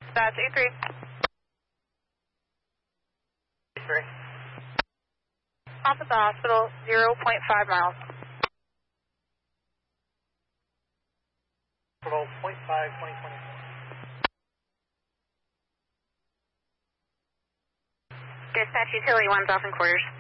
That's 83. 3. Off at the hospital, 0.5 miles. Hospital, 0.5, 2020. Dispatch utility 1's off in quarters.